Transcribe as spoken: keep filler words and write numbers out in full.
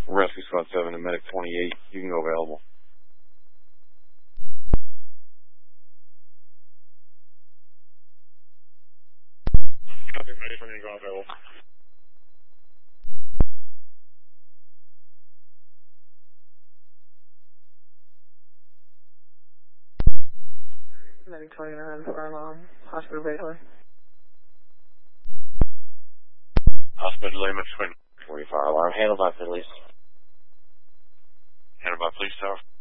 Rescue Squad seven and Medic twenty-eight. You can go available. Copy, Medic twenty-eight, go available. Medic twenty-nine, fire alarm, hospital Baylor. Hospital Lehman, twin. forty fire alarm. Handled by police. Handled by police tower.